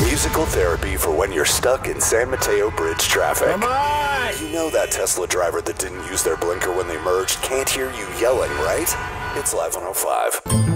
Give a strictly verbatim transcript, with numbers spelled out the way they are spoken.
Musical therapy for when you're stuck in San Mateo Bridge traffic. Come on! You know that Tesla driver that didn't use their blinker when they merged can't hear you yelling, right? It's Live one oh five.